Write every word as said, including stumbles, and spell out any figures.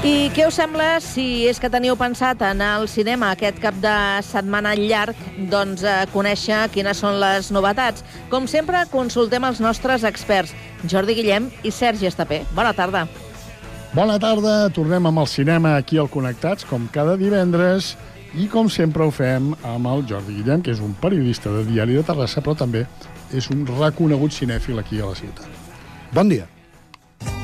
I què us sembla si és que teniu pensat anar al cinema aquest cap de setmana llarg, doncs a conèixer quines són les novetats? Com sempre, consultem els nostres experts, Jordi Guillem i Sergi Estapé. Bona tarda. Bona tarda, tornem amb el cinema aquí al Connectats, com cada divendres, i com sempre ho fem amb el Jordi Guillem, que és un periodista de Diari de Terrassa, però també és un reconegut cinèfil aquí a la ciutat. Bon dia.